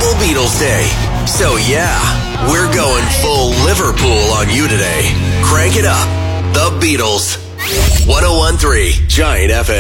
National Beatles Day. So yeah, we're going full Liverpool on you today. Crank it up. The Beatles. 101.3 Giant FM.